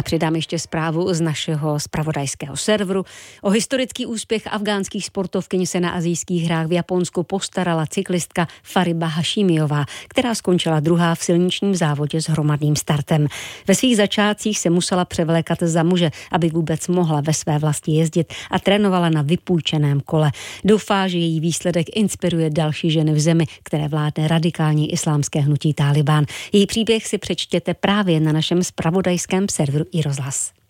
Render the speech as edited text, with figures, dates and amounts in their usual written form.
Já přidám ještě zprávu z našeho zpravodajského serveru. O historický úspěch afgánských sportovkyň se na asijských hrách v Japonsku postarala cyklistka Fariba Hašímiová, která skončila druhá v silničním závodě s hromadným startem. Ve svých začátcích se musela převlékat za muže, aby vůbec mohla ve své vlasti jezdit, a trénovala na vypůjčeném kole. Doufá, že její výsledek inspiruje další ženy v zemi, které vládne radikální islámské hnutí Tálibán. Její příběh si přečtěte právě na našem zpravodajském serveru iRozhlas.